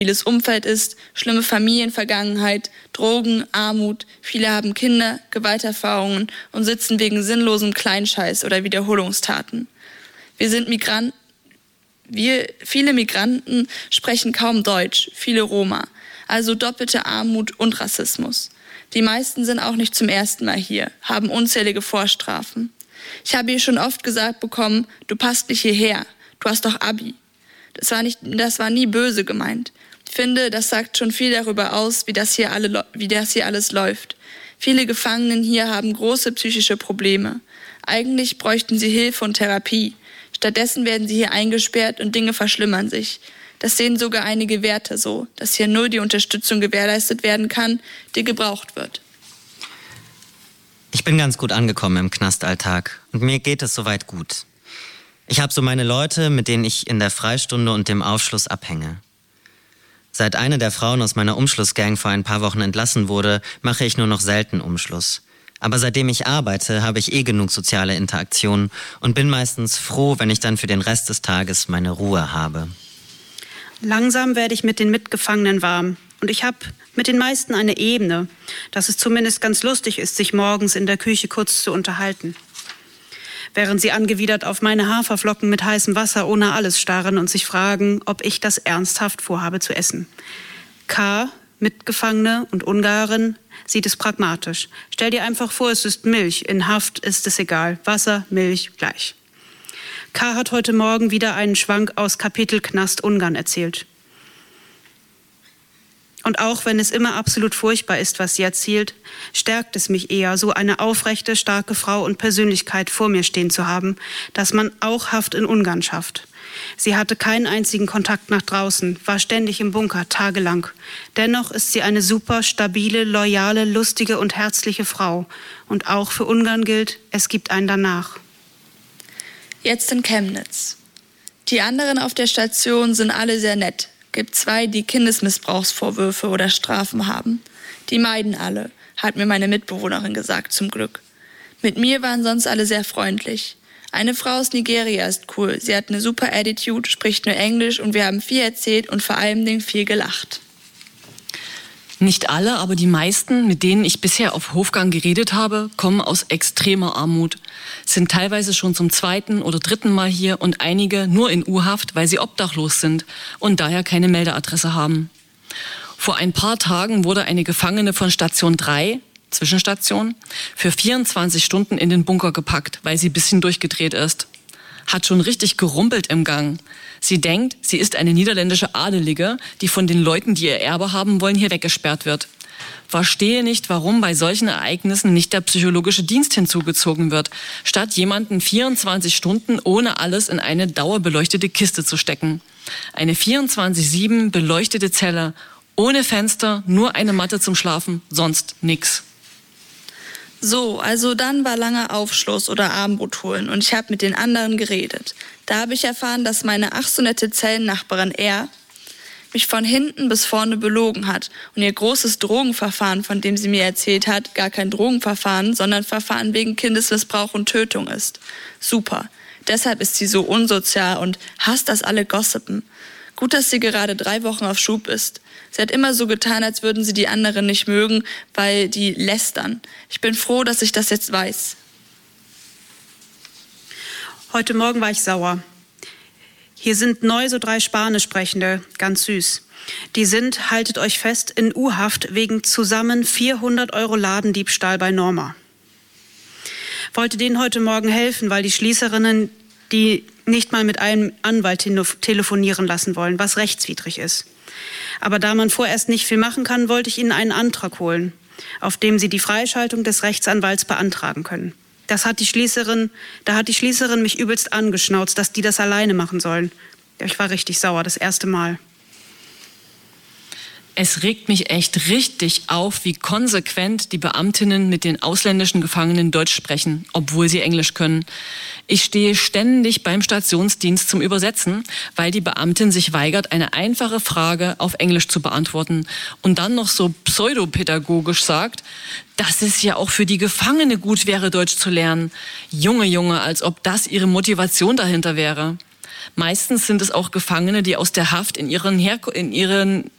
stabiles Umfeld ist, schlimme Familienvergangenheit, Drogen, Armut, viele haben Kinder, Gewalterfahrungen und sitzen wegen sinnlosem Kleinscheiß oder Wiederholungstaten. Viele Migranten sprechen kaum Deutsch, viele Roma, also doppelte Armut und Rassismus. Die meisten sind auch nicht zum ersten Mal hier, haben unzählige Vorstrafen. Ich habe hier schon oft gesagt bekommen, du passt nicht hierher, du hast doch Abi. Das war nie böse gemeint. Ich finde, das sagt schon viel darüber aus, wie das hier alles läuft. Viele Gefangenen hier haben große psychische Probleme. Eigentlich bräuchten sie Hilfe und Therapie. Stattdessen werden sie hier eingesperrt und Dinge verschlimmern sich. Das sehen sogar einige Wärter so, dass hier nur die Unterstützung gewährleistet werden kann, die gebraucht wird. Ich bin ganz gut angekommen im Knastalltag und mir geht es soweit gut. Ich habe so meine Leute, mit denen ich in der Freistunde und dem Aufschluss abhänge. Seit eine der Frauen aus meiner Umschlussgang vor ein paar Wochen entlassen wurde, mache ich nur noch selten Umschluss. Aber seitdem ich arbeite, habe ich genug soziale Interaktionen und bin meistens froh, wenn ich dann für den Rest des Tages meine Ruhe habe. Langsam werde ich mit den Mitgefangenen warm. Und ich habe mit den meisten eine Ebene, dass es zumindest ganz lustig ist, sich morgens in der Küche kurz zu unterhalten. Während sie angewidert auf meine Haferflocken mit heißem Wasser ohne alles starren und sich fragen, ob ich das ernsthaft vorhabe zu essen. K., Mitgefangene und Ungarin, sieht es pragmatisch. Stell dir einfach vor, es ist Milch. In Haft ist es egal. Wasser, Milch, gleich. K. hat heute Morgen wieder einen Schwank aus Kapitel Knast Ungarn erzählt. Und auch wenn es immer absolut furchtbar ist, was sie erzählt, stärkt es mich eher, so eine aufrechte, starke Frau und Persönlichkeit vor mir stehen zu haben, dass man auch Haft in Ungarn schafft. Sie hatte keinen einzigen Kontakt nach draußen, war ständig im Bunker, tagelang. Dennoch ist sie eine super, stabile, loyale, lustige und herzliche Frau. Und auch für Ungarn gilt, es gibt einen danach. Jetzt in Chemnitz. Die anderen auf der Station sind alle sehr nett. Gibt 2, die Kindesmissbrauchsvorwürfe oder Strafen haben. Die meiden alle, hat mir meine Mitbewohnerin gesagt, zum Glück. Mit mir waren sonst alle sehr freundlich. Eine Frau aus Nigeria ist cool. Sie hat eine super Attitude, spricht nur Englisch und wir haben viel erzählt und vor allem viel gelacht. Nicht alle, aber die meisten, mit denen ich bisher auf Hofgang geredet habe, kommen aus extremer Armut. Sind teilweise schon zum 2. oder 3. Mal hier und einige nur in U-Haft, weil sie obdachlos sind und daher keine Meldeadresse haben. Vor ein paar Tagen wurde eine Gefangene von Station 3, Zwischenstation, für 24 Stunden in den Bunker gepackt, weil sie ein bisschen durchgedreht ist. Hat schon richtig gerumpelt im Gang. Sie denkt, sie ist eine niederländische Adelige, die von den Leuten, die ihr Erbe haben wollen, hier weggesperrt wird. Verstehe nicht, warum bei solchen Ereignissen nicht der psychologische Dienst hinzugezogen wird, statt jemanden 24 Stunden ohne alles in eine dauerbeleuchtete Kiste zu stecken. Eine 24/7 beleuchtete Zelle, ohne Fenster, nur eine Matte zum Schlafen, sonst nix. So, also dann war langer Aufschluss oder Abendbrot holen und ich habe mit den anderen geredet. Da habe ich erfahren, dass meine ach so nette Zellennachbarin R. mich von hinten bis vorne belogen hat und ihr großes Drogenverfahren, von dem sie mir erzählt hat, gar kein Drogenverfahren, sondern Verfahren wegen Kindesmissbrauch und Tötung ist. Super. Deshalb ist sie so unsozial und hasst, dass alle gossipen. Gut, dass sie gerade 3 Wochen auf Schub ist. Sie hat immer so getan, als würden sie die anderen nicht mögen, weil die lästern. Ich bin froh, dass ich das jetzt weiß. Heute Morgen war ich sauer. Hier sind neu so 3 Spanischsprechende, ganz süß. Die sind, haltet euch fest, in U-Haft wegen zusammen 400 € Ladendiebstahl bei Norma. Wollte denen heute Morgen helfen, weil die Schließerinnen die nicht mal mit einem Anwalt telefonieren lassen wollen, was rechtswidrig ist. Aber da man vorerst nicht viel machen kann, wollte ich ihnen einen Antrag holen, auf dem sie die Freischaltung des Rechtsanwalts beantragen können. Da hat die Schließerin mich übelst angeschnauzt, dass die das alleine machen sollen. Ich war richtig sauer, das erste Mal. Es regt mich echt richtig auf, wie konsequent die Beamtinnen mit den ausländischen Gefangenen Deutsch sprechen, obwohl sie Englisch können. Ich stehe ständig beim Stationsdienst zum Übersetzen, weil die Beamtin sich weigert, eine einfache Frage auf Englisch zu beantworten und dann noch so pseudopädagogisch sagt, dass es ja auch für die Gefangene gut wäre, Deutsch zu lernen. Junge, als ob das ihre Motivation dahinter wäre. Meistens sind es auch Gefangene, die aus der Haft in ihren